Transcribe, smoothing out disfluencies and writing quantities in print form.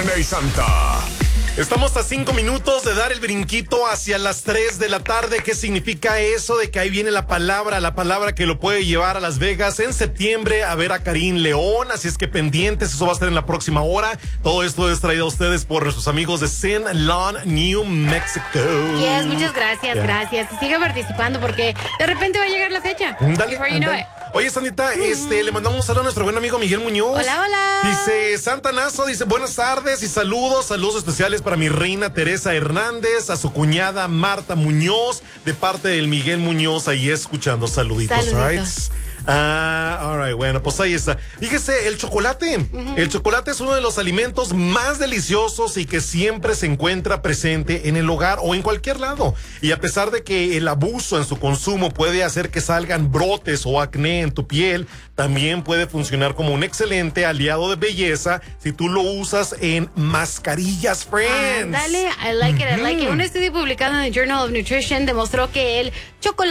y Santa. Estamos a 5 minutos de dar el brinquito hacia las 3 de la tarde. ¿Qué significa eso de que ahí viene la palabra que lo puede llevar a Las Vegas en septiembre a ver a Karim León? Así es que pendientes, eso va a estar en la próxima hora. Todo esto es traído a ustedes por nuestros amigos de Sin Lawn, New Mexico. Yes, muchas gracias, gracias. Y sigue participando porque de repente va a llegar la fecha. Dale, Before you know it. Oye, Sandita, le mandamos un saludo a nuestro buen amigo Miguel Muñoz. Hola, hola. Dice Santanazo, dice buenas tardes y saludos especiales para mi reina Teresa Hernández, a su cuñada Marta Muñoz, de parte del Miguel Muñoz, ahí escuchando. Saluditos. All right, bueno, pues ahí está. Fíjese, el chocolate. El chocolate es uno de los alimentos más deliciosos y que siempre se encuentra presente en el hogar o en cualquier lado. Y a pesar de que el abuso en su consumo puede hacer que salgan brotes o acné en tu piel, también puede funcionar como un excelente aliado de belleza si tú lo usas en mascarillas, friends. Dale, I like it. Un estudio publicado en el Journal of Nutrition demostró que el chocolate